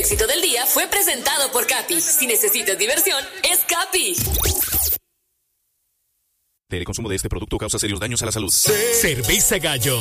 éxito del día fue presentado por Capi. Si necesitas diversión, es Capi. El consumo de este producto causa serios daños a la salud. Cerveza Gallo.